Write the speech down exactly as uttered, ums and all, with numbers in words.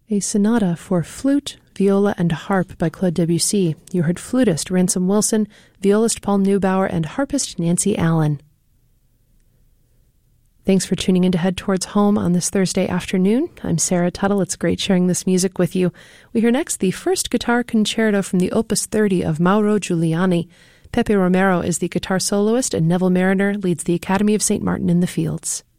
A sonata for flute, viola, and harp by Claude Debussy. You heard flutist Ransom Wilson, violist Paul Neubauer, and harpist Nancy Allen. Thanks for tuning in to Head Towards Home on this Thursday afternoon. I'm Sarah Tuttle. It's great sharing this music with you. We hear next the first guitar concerto from the Opus thirty of Mauro Giuliani. Pepe Romero is the guitar soloist, and Neville Mariner leads the Academy of Saint Martin in the Fields.